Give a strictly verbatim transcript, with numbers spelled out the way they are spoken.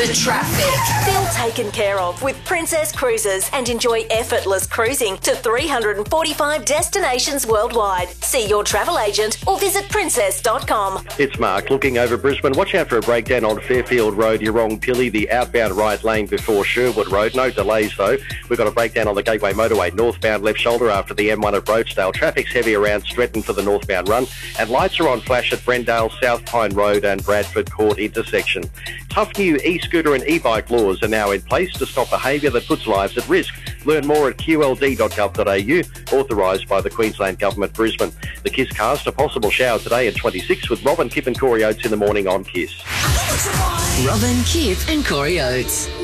The traffic. Feel taken care of with Princess Cruises and enjoy effortless cruising to three hundred forty-five destinations worldwide. See your travel agent or visit princess dot com. It's Mark looking over Brisbane. Watch out for a breakdown on Fairfield Road, Yerong Pilly, the outbound right lane before Sherwood Road. No delays though. We've got a breakdown on the Gateway Motorway, northbound left shoulder after the M one at Roachdale. Traffic's heavy around Stretton for the northbound run, and lights are on flash at Brendale, South Pine Road and Bradford Court intersection. Tough new e-scooter and e-bike laws are now in place to stop behaviour that puts lives at risk. Learn more at q l d dot gov dot a u, authorised by the Queensland Government, Brisbane. The KISS cast, a possible shower today at twenty-six with Robin, Kip and Corey Oates in the morning on KISS. Robin, Kip and Corey Oates.